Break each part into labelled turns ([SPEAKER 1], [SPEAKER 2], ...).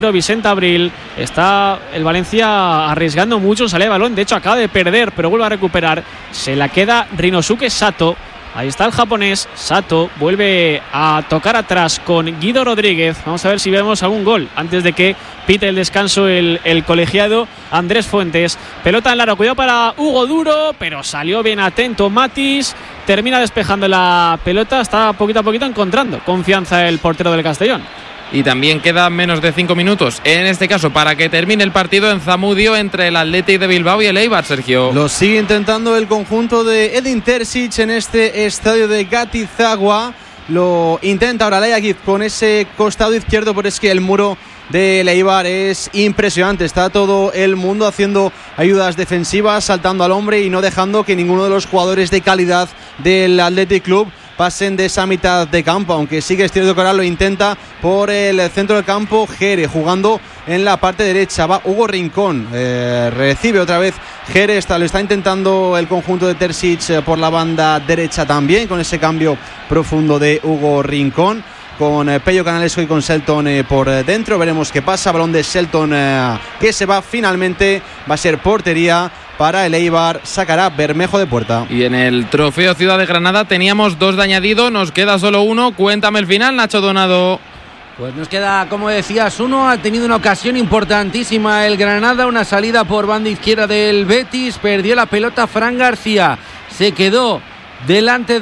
[SPEAKER 1] Vicente Abril. Está el Valencia arriesgando mucho, sale el balón, de hecho acaba de perder, pero vuelve a recuperar, se la queda Rinosuke Sato. Ahí está el japonés, Sato vuelve a tocar atrás con Guido Rodríguez. Vamos a ver si vemos algún gol antes de que pite el descanso el colegiado Andrés Fuentes. Pelota en largo, cuidado para Hugo Duro, pero salió bien atento Matis, termina despejando la pelota, está poquito a poquito encontrando confianza el portero del Castellón.
[SPEAKER 2] Y también quedan menos de 5 minutos, en este caso, para que termine el partido en Zamudio entre el Athletic de Bilbao y el Eibar, Sergio.
[SPEAKER 3] Lo sigue intentando el conjunto de Edin Terzic en este estadio de Gatizagua. Lo intenta ahora Layagiz con ese costado izquierdo, pero es que el muro de Eibar es impresionante. Está todo el mundo haciendo ayudas defensivas, saltando al hombre y no dejando que ninguno de los jugadores de calidad del Athletic Club pasen de esa mitad de campo, aunque sigue cierto que ahora lo intenta por el centro del campo Jere, jugando en la parte derecha, va Hugo Rincón, recibe otra vez Jere, lo está intentando el conjunto de Terzic por la banda derecha también, con ese cambio profundo de Hugo Rincón, con Pello Canales y con Shelton por dentro. Veremos qué pasa. Balón de Shelton que se va finalmente. Va a ser portería para el Eibar. Sacará Bermejo de puerta.
[SPEAKER 2] Y en el trofeo Ciudad de Granada teníamos 2 de añadido. Nos queda solo 1. Cuéntame el final, Nacho Donado.
[SPEAKER 4] Pues nos queda, como decías, 1. Ha tenido una ocasión importantísima el Granada. Una salida por banda izquierda del Betis. Perdió la pelota Fran García. Se quedó delante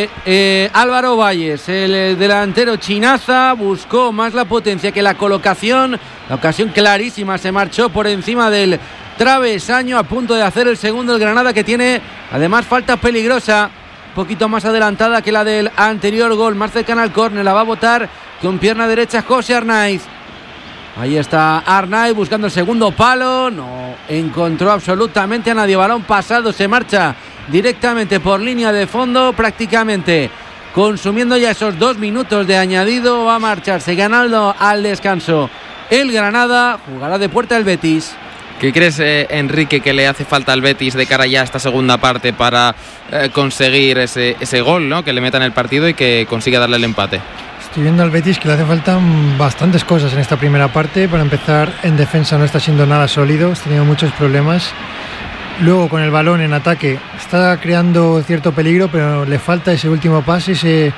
[SPEAKER 4] de Álvaro Valles, el delantero chinaza, buscó más la potencia que la colocación. La ocasión clarísima, se marchó por encima del travesaño, a punto de hacer el segundo el Granada, que tiene además falta peligrosa, un poquito más adelantada que la del anterior gol, más cercana al córner, la va a botar con pierna derecha José Arnaiz. Ahí está Arnaiz buscando el segundo palo, no encontró absolutamente a nadie, balón pasado, se marcha directamente por línea de fondo, prácticamente consumiendo ya esos 2 minutos de añadido. Va a marcharse ganando al descanso el Granada, jugará de puerta el Betis.
[SPEAKER 2] ¿Qué crees, Enrique, que le hace falta al Betis de cara ya a esta segunda parte para conseguir ese gol, ¿no?, que le meta en el partido y que consiga darle el empate?
[SPEAKER 5] Estoy viendo al Betis que le hace falta bastantes cosas en esta primera parte. Para empezar, en defensa no está siendo nada sólido, está teniendo muchos problemas. Luego con el balón en ataque está creando cierto peligro, pero le falta ese último pase,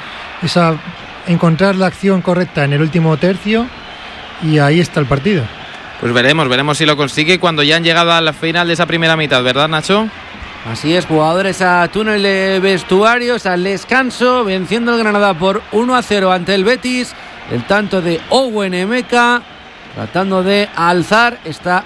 [SPEAKER 5] encontrar la acción correcta en el último tercio, y ahí está el partido.
[SPEAKER 2] Pues veremos si lo consigue cuando ya han llegado al final de esa primera mitad, ¿verdad, Nacho?
[SPEAKER 4] Así es, jugadores a túnel de vestuarios, al descanso, venciendo el Granada por 1-0 ante el Betis. El tanto de Owen Emeka, tratando de alzar esta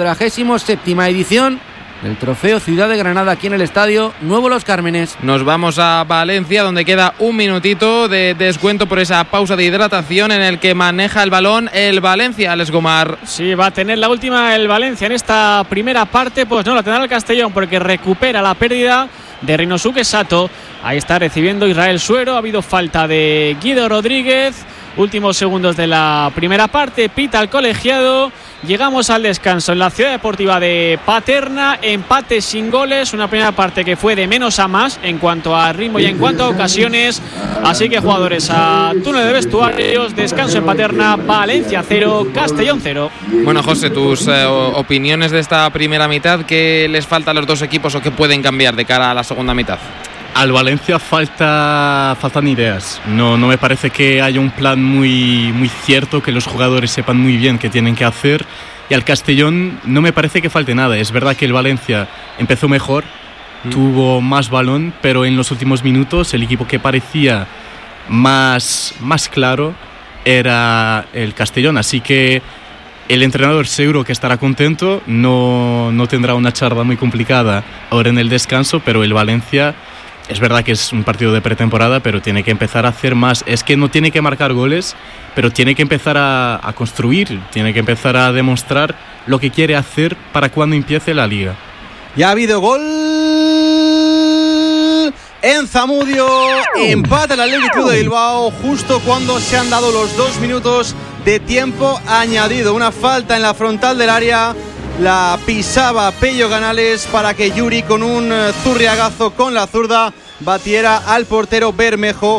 [SPEAKER 4] 47ª edición del trofeo Ciudad de Granada aquí en el estadio Nuevo Los Cármenes.
[SPEAKER 2] Nos vamos a Valencia, donde queda 1 minutito de descuento por esa pausa de hidratación en el que maneja el balón el Valencia, Alex Gomar.
[SPEAKER 1] Sí, va a tener la última el Valencia en esta primera parte, pues no la tendrá el Castellón porque recupera la pérdida de Rinosuke Sato. Ahí está recibiendo Israel Suero, ha habido falta de Guido Rodríguez. Últimos segundos de la primera parte, pita el colegiado. Llegamos al descanso en la Ciudad Deportiva de Paterna, empate sin goles, una primera parte que fue de menos a más en cuanto a ritmo y en cuanto a ocasiones, así que jugadores a túnel de vestuarios, descanso en Paterna, Valencia 0, Castellón 0.
[SPEAKER 2] Bueno, José, tus opiniones de esta primera mitad, ¿qué les falta a los dos equipos o qué pueden cambiar de cara a la segunda mitad?
[SPEAKER 6] Al Valencia faltan ideas. No me parece que haya un plan muy cierto, que los jugadores sepan muy bien qué tienen que hacer. Y al Castellón no me parece que falte nada. Es verdad que el Valencia empezó mejor, tuvo más balón, pero en los últimos minutos el equipo que parecía más claro era el Castellón. Así que el entrenador seguro que estará contento, no tendrá una charla muy complicada ahora en el descanso, pero el Valencia... Es verdad que es un partido de pretemporada, pero tiene que empezar a hacer más. Es que no tiene que marcar goles, pero tiene que empezar a construir, tiene que empezar a demostrar lo que quiere hacer para cuando empiece la liga.
[SPEAKER 3] Ya ha habido gol en Zamudio, empata el Athletic Club de Bilbao justo cuando se han dado los 2 minutos de tiempo añadido. Una falta en la frontal del área. La pisaba Pello Canales para que Yuri, con un zurriagazo con la zurda, batiera al portero Bermejo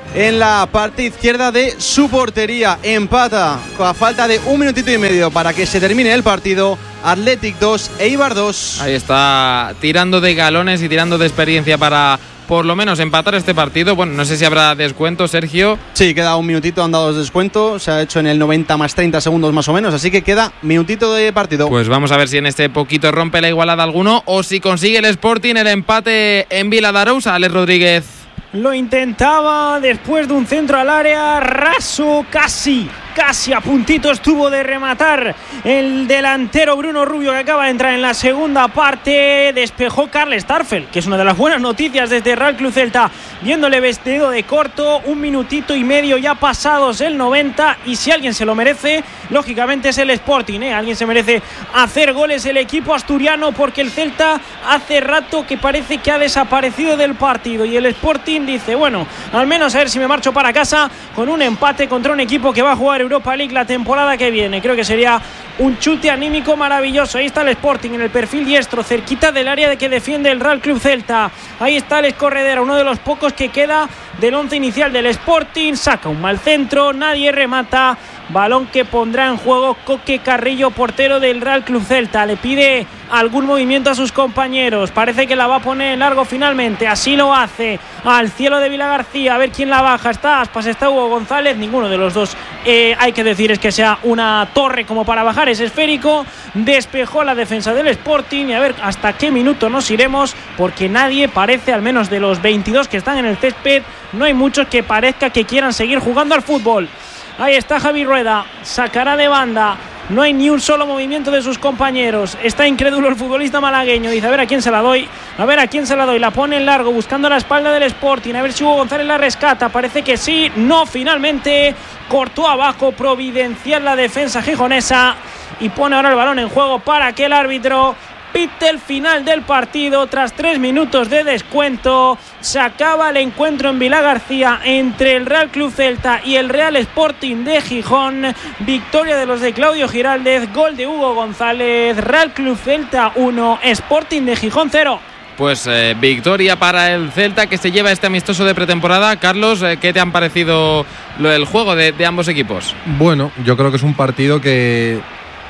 [SPEAKER 3] en la parte izquierda de su portería. Empata a falta de 1 minutito y medio para que se termine el partido. Athletic 2, Eibar 2.
[SPEAKER 2] Ahí está, tirando de galones y tirando de experiencia para por lo menos empatar este partido. Bueno, no sé si habrá descuento, Sergio.
[SPEAKER 3] Sí, queda 1 minutito, han dado descuento. Se ha hecho en el 90 más 30 segundos más o menos. Así que queda minutito de partido.
[SPEAKER 2] Pues vamos a ver si en este poquito rompe la igualada alguno o si consigue el Sporting el empate en Vila de Arousa. Alex Rodríguez.
[SPEAKER 7] Lo intentaba después de un centro al área, raso, casi a puntito estuvo de rematar el delantero Bruno Rubio, que acaba de entrar en la segunda parte. Despejó Carles Tarfel, que es una de las buenas noticias desde Real Club Celta, viéndole vestido de corto. 1 minutito y medio ya pasados el 90, y si alguien se lo merece, lógicamente es el Sporting, Alguien se merece hacer goles, el equipo asturiano, porque el Celta hace rato que parece que ha desaparecido del partido, y el Sporting dice, bueno, al menos a ver si me marcho para casa con un empate contra un equipo que va a jugar Europa League la temporada que viene. Creo que sería un chute anímico maravilloso. Ahí está el Sporting en el perfil diestro, cerquita del área de que defiende el Real Club Celta. Ahí está el Escorredera, uno de los pocos que queda del once inicial del Sporting. Saca un mal centro, nadie remata. Balón que pondrá en juego Coque Carrillo, portero del Real Club Celta. Le pide algún movimiento a sus compañeros. Parece que la va a poner en largo finalmente. Así lo hace. Al cielo de Vilagarcía. A ver quién la baja. Está Aspas, está Hugo González. Ninguno de los dos, hay que decir, es que sea una torre como para bajar. Es esférico. Despejó la defensa del Sporting. Y a ver hasta qué minuto nos iremos, porque nadie parece, al menos de los 22 que están en el césped, no hay muchos que parezca que quieran seguir jugando al fútbol. Ahí está Javi Rueda, sacará de banda. No hay ni un solo movimiento de sus compañeros. Está incrédulo el futbolista malagueño. Dice, a ver a quién se la doy. A ver a quién se la doy. La pone en largo, buscando la espalda del Sporting. A ver si Hugo González la rescata. Parece que sí. No, finalmente. Cortó abajo. Providencial la defensa gijonesa. Y pone ahora el balón en juego para que el árbitro pite el final del partido. Tras 3 minutos de descuento, se acaba el encuentro en Vilagarcía entre el Real Club Celta y el Real Sporting de Gijón. Victoria de los de Claudio Giraldez, gol de Hugo González. Real Club Celta 1, Sporting de Gijón 0.
[SPEAKER 2] Pues victoria para el Celta, que se lleva este amistoso de pretemporada. Carlos, ¿qué te han parecido el juego de ambos equipos?
[SPEAKER 8] Bueno, yo creo que es un partido que...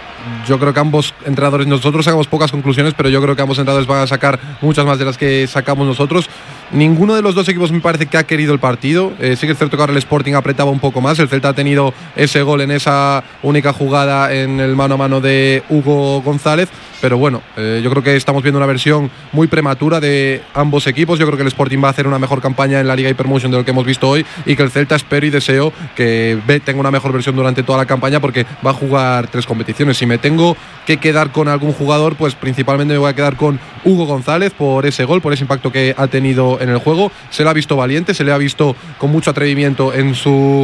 [SPEAKER 8] Yo creo que ambos entrenadores, nosotros sacamos pocas conclusiones, pero yo creo que ambos entrenadores van a sacar muchas más de las que sacamos nosotros. Ninguno de los dos equipos me parece que ha querido el partido. Sí que es cierto que ahora el Sporting apretaba un poco más. El Celta ha tenido ese gol en esa única jugada en el mano a mano de Hugo González. Pero bueno, yo creo que estamos viendo una versión muy prematura de ambos equipos. Yo creo que el Sporting va a hacer una mejor campaña en la Liga Hypermotion de lo que hemos visto hoy, y que el Celta, espero y deseo que tenga una mejor versión durante toda la campaña, porque va a jugar 3 competiciones. Si me tengo que quedar con algún jugador, pues principalmente me voy a quedar con Hugo González por ese gol, por ese impacto que ha tenido en el juego. Se le ha visto valiente, se le ha visto con mucho atrevimiento en su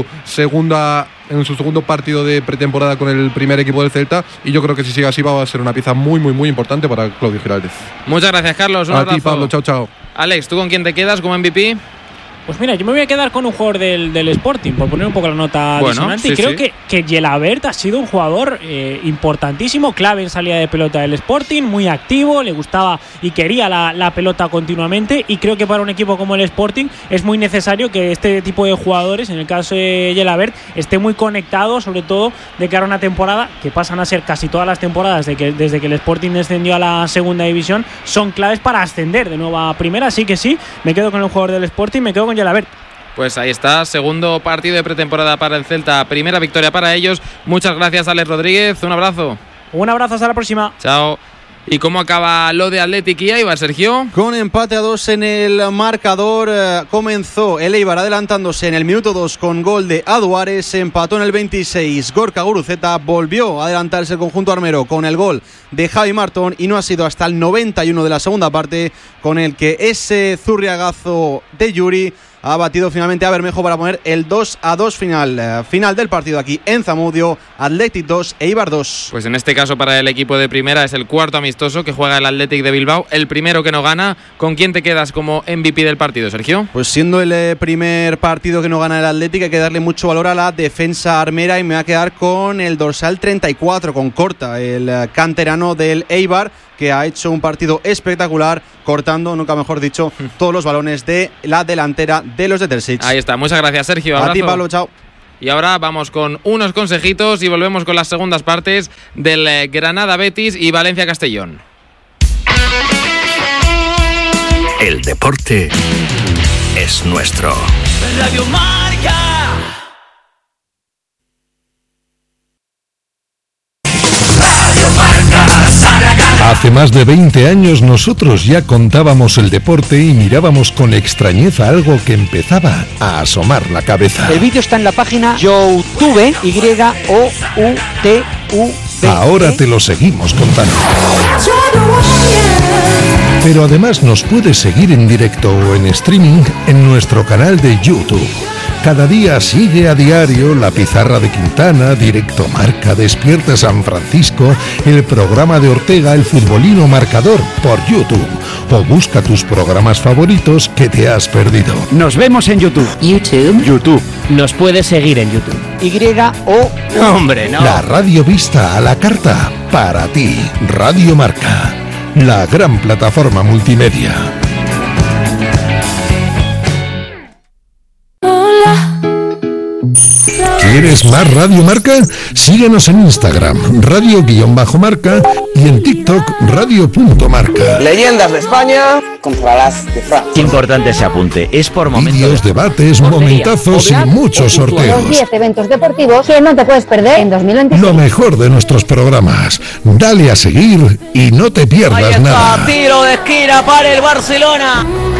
[SPEAKER 8] segundo partido de pretemporada con el primer equipo del Celta, y yo creo que si sigue así va a ser una pieza muy importante para Claudio Giraldez.
[SPEAKER 2] Muchas gracias, Carlos. Un
[SPEAKER 8] a
[SPEAKER 2] abrazo.
[SPEAKER 8] ti, Pablo. Chao.
[SPEAKER 2] Alex, ¿tú con quién te quedas como MVP?
[SPEAKER 7] Pues mira, yo me voy a quedar con un jugador del Sporting, por poner un poco la nota disonante.
[SPEAKER 2] Sí,
[SPEAKER 7] y creo que Gelabert ha sido un jugador importantísimo, clave en salida de pelota del Sporting, muy activo, le gustaba y quería la pelota continuamente, y creo que para un equipo como el Sporting es muy necesario que este tipo de jugadores, en el caso de Gelabert, esté muy conectado, sobre todo de cara a una temporada que pasan a ser casi todas las temporadas desde que el Sporting descendió a la segunda división, son claves para ascender de nuevo a primera. Así que sí, me quedo con el jugador del Sporting, me quedo con Gelabert.
[SPEAKER 2] Pues ahí está, segundo partido de pretemporada para el Celta, primera victoria para ellos. Muchas gracias, Alex Rodríguez, un abrazo.
[SPEAKER 7] Un abrazo, hasta la próxima.
[SPEAKER 2] Chao. ¿Y cómo acaba lo de Athletic y Eibar, Sergio?
[SPEAKER 3] Con empate a 2 en el marcador. Comenzó el Eibar adelantándose en el minuto 2 con gol de Aduares. Empató en el 26 Gorka Guruceta. Volvió a adelantarse el conjunto armero con el gol de Javi Martón, y no ha sido hasta el 91 de la segunda parte con el que ese zurriagazo de Yuri ha batido finalmente a Bermejo para poner el 2-2 final del partido aquí en Zamudio. Athletic 2, Eibar 2.
[SPEAKER 2] Pues en este caso para el equipo de primera es el cuarto amistoso que juega el Athletic de Bilbao, el primero que no gana. ¿Con quién te quedas como MVP del partido, Sergio?
[SPEAKER 3] Pues siendo el primer partido que no gana el Athletic, hay que darle mucho valor a la defensa armera, y me voy a quedar con el dorsal 34, con Corta, el canterano del Eibar, que ha hecho un partido espectacular, cortando, nunca mejor dicho, todos los balones de la delantera de los de Terzic.
[SPEAKER 2] Ahí está, muchas gracias, Sergio. Abrazo.
[SPEAKER 3] A ti, Pablo, chao.
[SPEAKER 2] Y ahora vamos con unos consejitos y volvemos con las segundas partes del Granada Betis y Valencia Castellón.
[SPEAKER 9] El deporte es nuestro.
[SPEAKER 10] Radio Marca.
[SPEAKER 11] Hace más de 20 años nosotros ya contábamos el deporte y mirábamos con extrañeza algo que empezaba a asomar la cabeza.
[SPEAKER 12] El vídeo está en la página YouTube, YOUTUV.
[SPEAKER 11] Ahora te lo seguimos contando. Pero además nos puedes seguir en directo o en streaming en nuestro canal de YouTube. Cada día sigue a diario La Pizarra de Quintana, Directo Marca, Despierta San Francisco, el programa de Ortega, El Futbolino Marcador por YouTube. O busca tus programas favoritos que te has perdido.
[SPEAKER 12] Nos vemos en YouTube. YouTube. Nos puedes seguir en YouTube. ¡Hombre, no!
[SPEAKER 11] La radio vista a la carta para ti. Radio Marca, la gran plataforma multimedia. ¿Quieres más Radio Marca? Síguenos en Instagram, radio_marca, y en TikTok, radio.marca.
[SPEAKER 13] Leyendas de España contra las de Francia.
[SPEAKER 14] Qué importante ese apunte. Es por momentos.
[SPEAKER 11] Vídeos, debates, momentazos y muchos sorteos.
[SPEAKER 15] Los 10 eventos deportivos que no te puedes perder en 2026.
[SPEAKER 11] Lo mejor de nuestros programas. Dale a seguir y no te pierdas nada.
[SPEAKER 10] Tiro de esquina para el Barcelona.